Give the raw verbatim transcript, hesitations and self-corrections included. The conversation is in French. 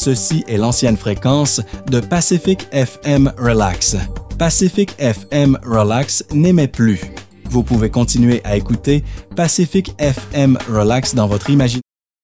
Ceci est l'ancienne fréquence de Pacific F M Relax. Pacific F M Relax n'émet plus. Vous pouvez continuer à écouter Pacific F M Relax dans votre imagination.